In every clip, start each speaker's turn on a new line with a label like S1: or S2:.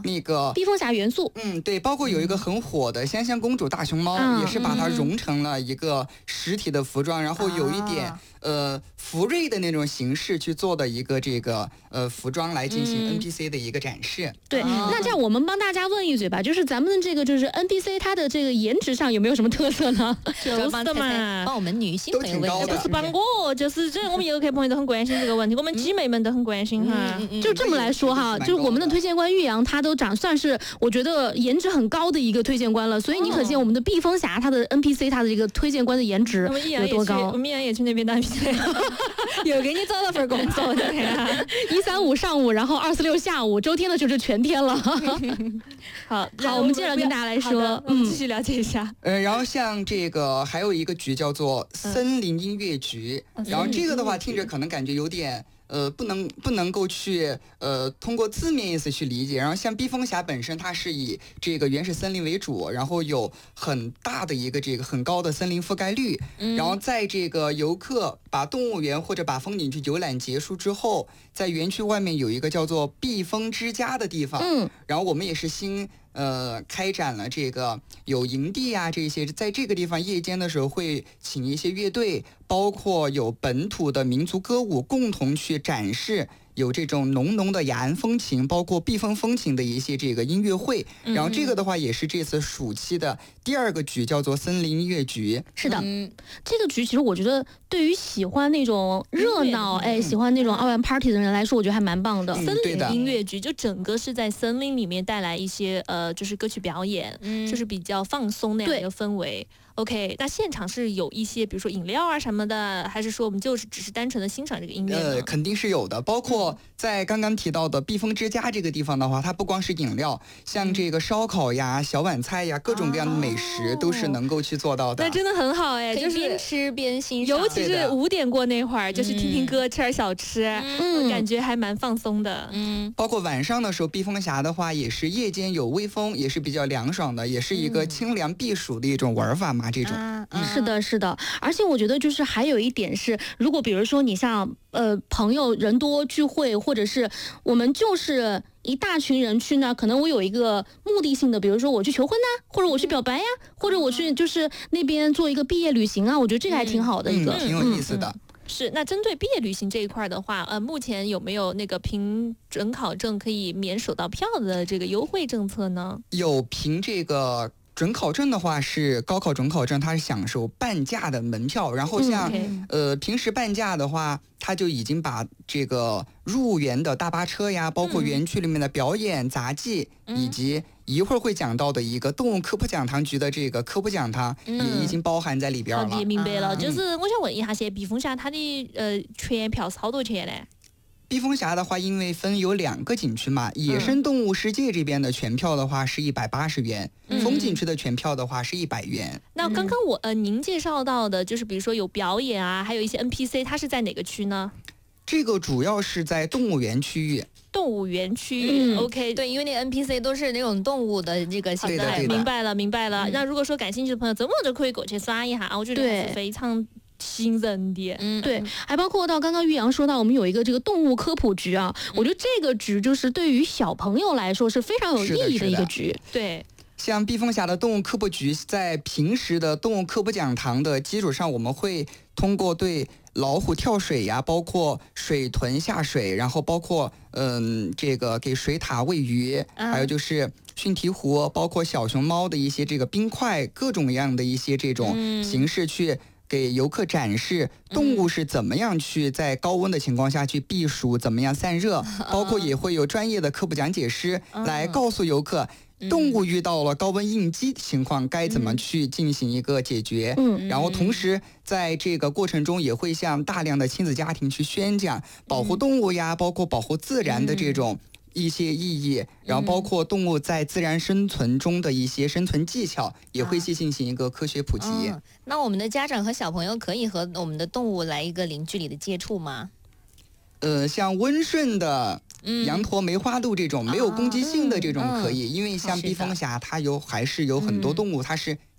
S1: 那个
S2: 避风峡元素。
S1: 对，包括有一个很火的香香公主大熊猫，也是把它融成了一个实体的服装，然后有一点福瑞的那种形式去做的一个这个服装来进行 NPC 的一个展示。
S2: 对，那这样我们帮大家问一嘴吧，就是咱们的这个就是 NPC 它的这个颜值上有没有什么特色呢？
S3: 就是的嘛，帮我们女性朋友问一下，
S1: 都挺高的
S3: 就是帮我，就是这我们游客朋友都很关心这个问题，我们姐妹们都很关心哈。
S2: 就这么来说哈，就是我们的推荐官玉阳，他都算是我觉得颜值很高的一个推荐官了，所以你可见我们的避风峡它的 NPC 它的这个推荐官的颜值有多高。
S3: 我们易阳也去那边当 NPC， 有给你找到份工作的呀。
S2: 135上午，然后246下午，周天的就是全天了。
S3: 好，
S2: 我们接着跟大家来说，
S3: 继续了解一下。
S1: 然后像这个还有一个局叫做森林音乐局，然后这个的话听着可能感觉有点不能够去通过字面意思去理解。然后像避风峡本身它是以这个原始森林为主，然后有很大的一个这个很高的森林覆盖率，然后在这个游客把动物园或者把风景区游览结束之后，在园区外面有一个叫做避风之家的地方，然后我们也是开展了这个有营地啊这些，在这个地方夜间的时候会请一些乐队，包括有本土的民族歌舞，共同去展示有这种浓浓的雅安风情，包括避风风情的一些这个音乐会。然后这个的话也是这次暑期的第二个局，叫做森林音乐局。
S2: 是的，这个局其实我觉得对于喜欢那种热闹，喜欢那种奥运 party 的人来说，我觉得还蛮棒的。
S3: 森林音乐局就整个是在森林里面带来一些就是歌曲表演，就是比较放松那样一个氛围。OK， 那现场是有一些比如说饮料啊什么的，还是说我们就是只是单纯的欣赏这个音乐呢？
S1: 肯定是有的，包括在刚刚提到的避风之家这个地方的话，它不光是饮料，像这个烧烤呀、小碗菜呀，各种各样的美食都是能够去做到的。
S3: 那真的很好就是
S4: 边吃边欣赏，
S3: 尤其是5点过那会儿，就是听听歌、吃点小吃，感觉还蛮放松的。
S1: 包括晚上的时候，避风峡的话也是夜间有微风，也是比较凉爽的，也是一个清凉避暑的一种玩法嘛。这种
S2: 是的，而且我觉得就是还有一点是，如果比如说你像朋友人多聚会，或者是我们就是一大群人去呢，可能我有一个目的性的，比如说我去求婚呐，或者我去表白呀，或者我去就是那边做一个毕业旅行啊，我觉得这个还挺好的一个，
S1: 挺有意思的。
S3: 是，那针对毕业旅行这一块的话，目前有没有那个凭准考证可以免手到票的这个优惠政策呢？
S1: 有，凭这个准考证的话是高考准考证，它是享受半价的门票。然后像平时半价的话，它就已经把这个入园的大巴车呀，包括园区里面的表演杂技，以及一会儿会讲到的一个动物科普讲堂局的这个科普讲堂，也已经包含在里边了。
S3: 好的，明白了。就是我想问一下，现在避风峡它的全票是好多钱呢？
S1: 避风峡的话，因为分有2个景区嘛，野生动物世界这边的全票的话是180元，风景区的全票的话是100元。
S3: 那刚刚您介绍到的，就是比如说有表演啊，还有一些 NPC， 它是在哪个区呢？
S1: 这个主要是在动物园区域。
S3: 动物园区，OK，
S4: 对，因为那个 NPC 都是那种动物的这个形态。
S3: 明白了。那如果说感兴趣的朋友，周末就可以过去刷一下，我觉得还是非常吸引人的。
S2: 对，还包括到刚刚玉阳说到，我们有一个这个动物科普局啊，我觉得这个局就是对于小朋友来说是非常有意义的一个局。
S3: 对。
S1: 像避风峡的动物科普局，在平时的动物科普讲堂的基础上，我们会通过对老虎跳水呀，包括水豚下水，然后包括这个给水獭喂鱼，还有就是驯鹈鹕，包括小熊猫的一些这个冰块，各种各样的一些这种形式去给游客展示动物是怎么样去在高温的情况下去避暑，怎么样散热，包括也会有专业的科普讲解师来告诉游客动物遇到了高温应激情况该怎么去进行一个解决。然后同时在这个过程中也会向大量的亲子家庭去宣讲保护动物呀，包括保护自然的这种一些意义，然后包括动物在自然生存中的一些生存技巧，也会去进行一个科学普及。
S4: 那我们的家长和小朋友可以和我们的动物来一个零距离的接触吗？
S1: 像温顺的羊驼、梅花鹿这种没有攻击性的这种可以，因为像避风峡它还是有很多动物它是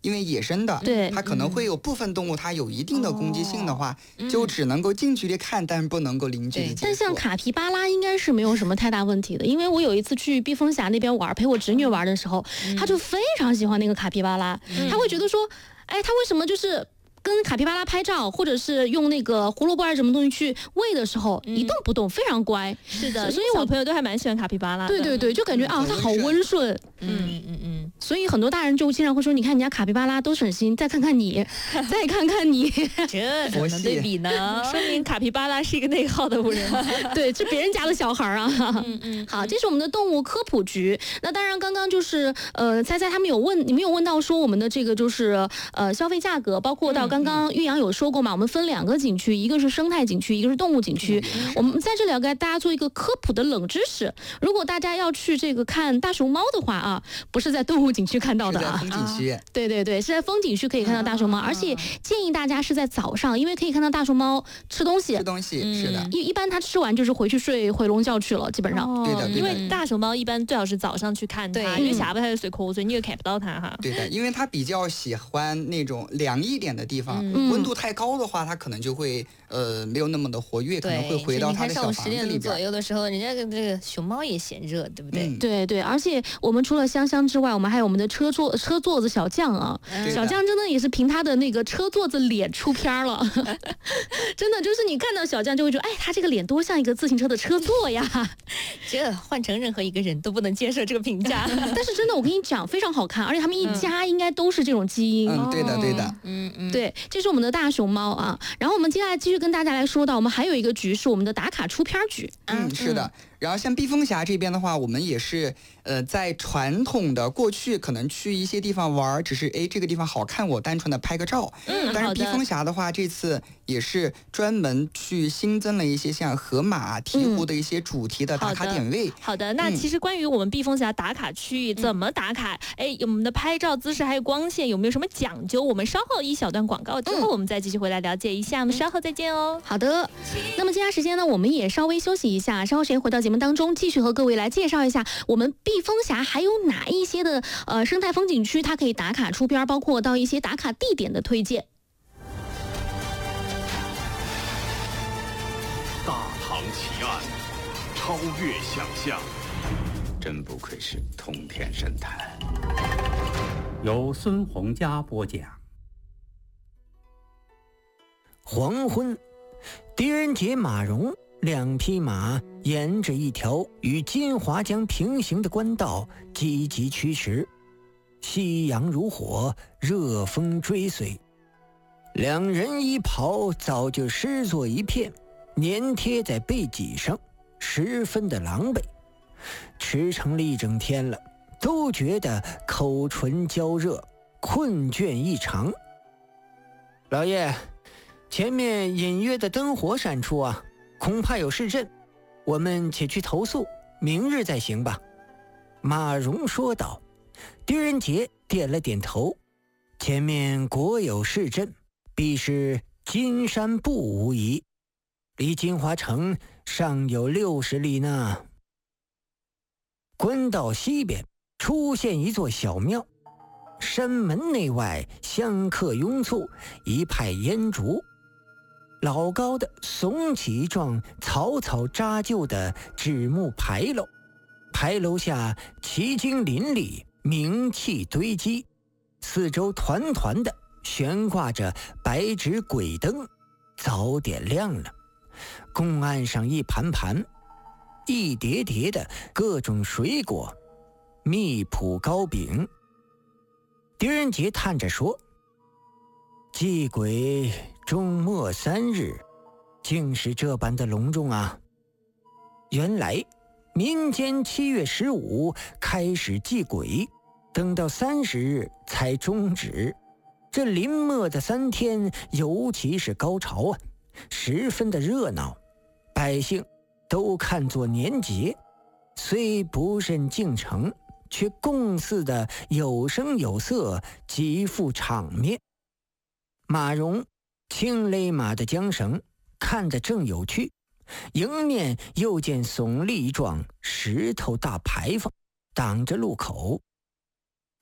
S1: 因为野生的，
S2: 对，
S1: 它可能会有部分动物它有一定的攻击性的话，就只能够近距离看，但是不能够零距离接触。
S2: 但像卡皮巴拉应该是没有什么太大问题的，因为我有一次去避风峡那边玩，陪我侄女玩的时候，她就非常喜欢那个卡皮巴拉，她会觉得说，哎，她为什么就是跟卡皮巴拉拍照，或者是用那个胡萝卜还是什么东西去喂的时候，一动不动，非常乖。
S3: 是的，所以小朋友都还蛮喜欢卡皮巴拉的。
S2: 对对对，就感觉啊，它好温顺。所以很多大人就经常会说，你看人家卡皮巴拉都省心，再看看你，再看看你，
S4: 这怎么能对比呢？
S3: 说明卡皮巴拉是一个内耗的无人。
S2: 对，是别人家的小孩啊。好，这是我们的动物科普局。那当然，刚刚就是猜猜他们你们有问到说我们的这个就是消费价格，包括到刚刚玉阳有说过嘛，我们分2个景区，一个是生态景区，一个是动物景区。我们在这里要给大家做一个科普的冷知识。如果大家要去这个看大熊猫的话啊，不是在动物景区看到的啊，
S1: 是在风景区。
S2: 对对对，是在风景区可以看到大熊猫，而且建议大家是在早上，因为可以看到大熊猫吃东西。
S1: 吃东西是的，
S2: 一般它吃完就是回去睡回笼觉去了，基本上。
S1: 对的，
S3: 因为大熊猫一般最好是早上去看它，因为下午它就睡瞌睡，你也看不到它哈。
S1: 对的，因为它比较喜欢那种凉一点的地方，温度太高的话，它可能就会没有那么的活跃，可能会回到它的小房子里边。
S4: 10点左右的时候，人家这个熊猫也嫌热，对不对？
S2: 对对，而且我们除了香香之外，我们还有我们的车座子小将啊，小将真的也是凭他的那个车座子脸出片了，真的就是你看到小将就会觉得，哎，他这个脸多像一个自行车的车座呀。
S4: 这换成任何一个人都不能接受这个评价。
S2: 但是真的，我跟你讲，非常好看，而且他们一家应该都是这种基因。
S1: 对的对的，
S2: 对，这是我们的大熊猫啊。然后我们接下来继续跟大家来说到，我们还有一个局是我们的打卡出片局。
S1: 是的。然后像避风峡这边的话，我们也是在传统的过去可能去一些地方玩，只是这个地方好看，我单纯的拍个照。但是避风峡的话，这次也是专门去新增了一些像河马、鹈鹕的一些主题的打卡点位。
S3: 好的，那其实关于我们避风峡打卡区域怎么打卡，我们的拍照姿势还有光线有没有什么讲究？我们稍后一小段广告之后，我们再继续回来了解一下。我们稍后再见哦。
S2: 好的，那么接下来时间呢，我们也稍微休息一下，稍后时间回到节目当中，继续和各位来介绍一下我们避风峡还有哪一些的生态风景区，它可以打卡出片，包括到一些打卡地点的推荐。
S5: 大唐奇案，超越想象，
S6: 真不愧是通天神探。
S7: 由孙洪佳播讲。
S8: 黄昏，狄仁杰、马融2匹马沿着一条与金华江平行的官道积极驱驰，夕阳如火，热风追随。2人衣袍早就湿作一片，粘贴在背脊上，十分的狼狈。驰骋了一整天了，都觉得口唇焦热，困倦异常。老爷，前面隐约的灯火闪出啊，恐怕有事阵，我们且去投宿，明日再行吧。马融说道。狄仁杰点了点头，前面果有事阵，必是金山步无疑，离金华城尚有60里呢。官道西边出现一座小庙，山门内外香客拥簇，一派烟烛。老高的耸起一幢草草扎就的纸木牌楼，牌楼下奇经林立，名器堆积，四周团团的悬挂着白纸鬼灯，早点亮了。供案上一盘盘，一叠叠的各种水果，蜜脯糕饼。狄仁杰叹着说：祭鬼终末3日，竟是这般的隆重啊！原来民间7月15开始祭鬼，等到30日才终止。这临末的3天尤其是高潮啊，十分的热闹，百姓都看作年节，虽不甚敬诚，却共祀的有声有色，极富场面。马融轻勒马的缰绳，看得正有趣，迎面又见耸立一幢石头大牌坊，挡着路口。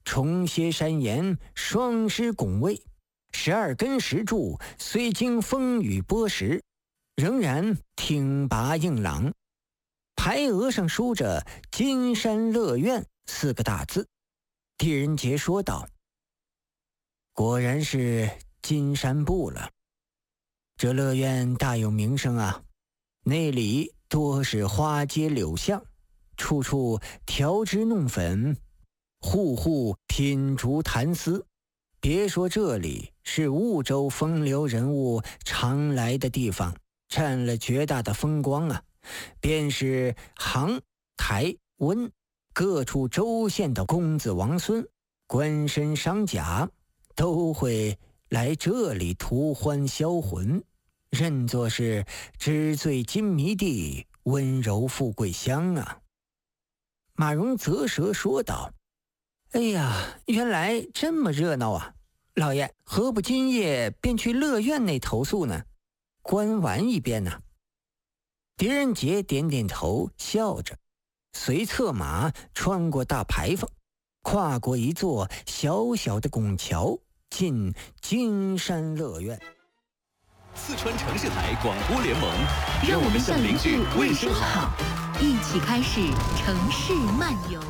S8: 重歇山岩，双狮拱卫，12根石柱虽经风雨剥蚀，仍然挺拔硬朗。牌额上书着“金山乐苑”4个大字。狄仁杰说道：“果然是金山部了。这乐苑大有名声啊，内里多是花街柳巷，处处调脂弄粉，户户品竹谈丝。别说这里是婺州风流人物常来的地方，占了绝大的风光啊，便是杭、台、温各处州县的公子王孙、官绅商贾都会来这里图欢销魂，认作是纸醉金迷地，温柔富贵乡啊。”马蓉啧舌说道：“哎呀，原来这么热闹啊！老爷何不今夜便去乐苑内投宿呢？观玩一遍呢？”狄仁杰点点头，笑着，随策马穿过大牌坊，跨过一座小小的拱桥，进金山乐苑。
S9: 四川城市台广播联盟，
S10: 让我们向邻居问声好，一起开始城市漫游。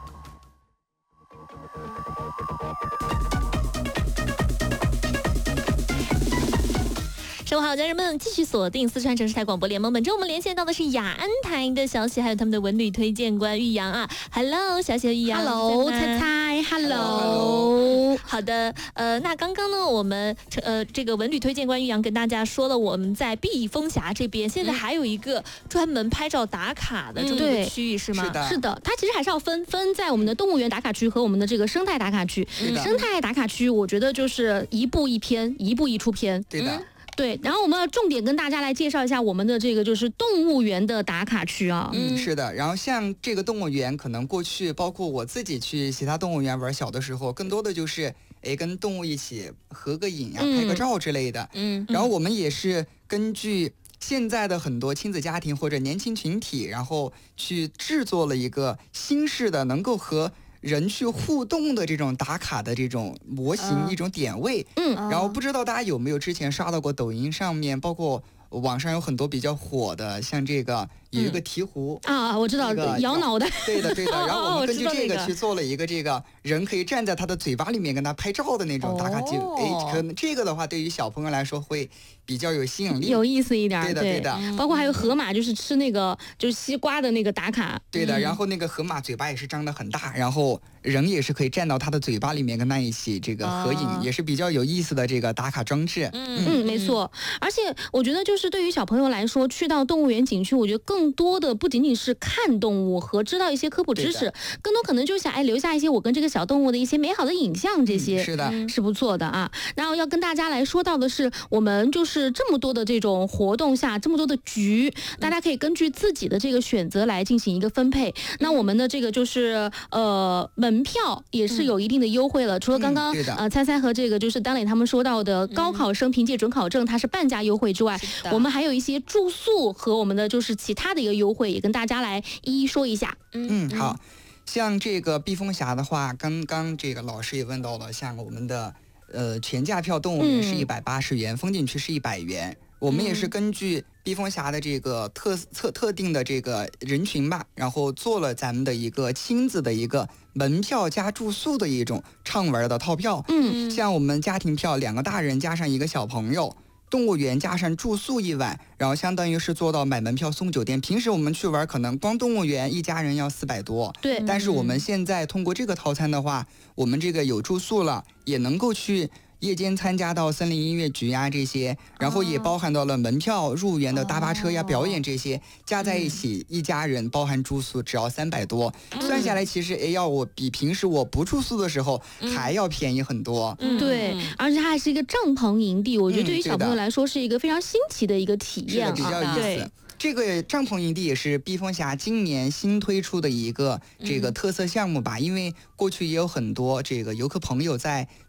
S3: 上午好，家人们，继续锁定四川城市台广播联盟。本周我们连线到的是雅安台的小喜，还有他们的文旅推荐官玉阳啊。Hello， 小喜和玉阳。
S2: Hello， 猜猜。Hello。
S3: 好的，那刚刚呢，我们这个文旅推荐官玉阳跟大家说了，我们在避风峡这边现在还有一个专门拍照打卡的这么一个区域，是吗？
S2: 是的，它其实还是要分在我们的动物园打卡区和我们的这个生态打卡区。生态打卡区，我觉得就是一步一篇，一步一出篇。
S1: 对的。
S2: 对，然后我们要重点跟大家来介绍一下我们的这个就是动物园的打卡区啊。
S1: 是的。然后像这个动物园，可能过去包括我自己去其他动物园玩，小的时候更多的就是跟动物一起合个影啊，拍个照之类的。然后我们也是根据现在的很多亲子家庭或者年轻群体，然后去制作了一个新式的能够和人去互动的这种打卡的这种模型，一种点位。然后不知道大家有没有之前刷到过抖音上面，包括网上有很多比较火的，像这个有一个鹈�鹕
S2: 啊，我知道，摇脑袋。
S1: 对的。然后我们根据这个去做了一个这个人可以站在他的嘴巴里面跟他拍照的那种打卡机。可能这个的话对于小朋友来说会比较有吸引力，
S2: 有意思一点。
S1: 对的。
S2: 包括还有河马，就是吃那个就是西瓜的那个打卡。
S1: 对的。然后那个河马嘴巴也是张得很大，然后人也是可以站到他的嘴巴里面跟他一起这个合影，也是比较有意思的这个打卡装置。
S2: 没错。而且我觉得就是对于小朋友来说，去到动物园景区，我觉得更多的不仅仅是看动物和知道一些科普知识，更多可能就想留下一些我跟这个小动物的一些美好的影像，这些
S1: 是的，
S2: 是不错的啊。然后要跟大家来说到的是，我们就是这么多的这种活动下，这么多的局，大家可以根据自己的这个选择来进行一个分配。那我们的这个就是门票也是有一定的优惠了，除了刚刚猜猜和这个就是丹磊他们说到的高考生凭借准考证它是半价优惠之外，我们还有一些住宿和我们的就是其他的一个优惠，也跟大家来一一说一下。
S1: 好，像这个避风峡的话，刚刚这个老师也问到了，像我们的全价票动物园是180元，风景区是100元。我们也是根据避风峡的这个特定的这个人群吧，然后做了咱们的一个亲子的一个门票加住宿的一种畅玩的套票。像我们家庭票2个大人加上1个小朋友，动物园加上住宿1晚，然后相当于是做到买门票送酒店。平时我们去玩可能光动物园一家人要400多，
S2: 对。
S1: 但是我们现在通过这个套餐的话，我们这个有住宿了，也能够去夜间参加到森林音乐局呀这些，然后也包含到了门票、入园的大巴车呀、表演这些，加在一起一家人包含住宿只要300多，算下来其实要我比平时我不住宿的时候还要便宜很多。
S2: 对，而且它还是一个帐篷营地，我觉得对于小朋友来说是一个非常新奇的一个体验啊，
S1: 比较有意思。这个帐篷营地也是避风峡今年新推出的一个这个特色项目吧，因为过去也有很多这个游客朋友在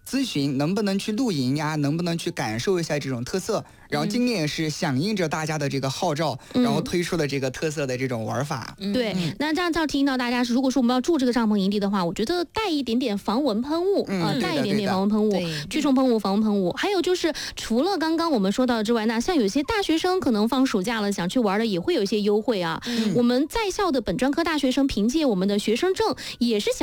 S1: 咨询能不能去露营呀，能不能去感受一下这种特色。然后今年也是响应着大家的这个号召，然后推出了这个特色的这种玩法。
S2: 对，那这样就要提醒到大家是，如果说我们要住这个帐篷营地的话，我觉得带一点点防蚊喷雾带一点点防蚊喷雾、驱虫喷雾、防蚊喷雾。还有就是除了刚刚我们说到之外，那像有些大学生可能放暑假了想去玩的，也会有一些优惠啊。我们在校的本专科大学生凭借我们的学生证也是想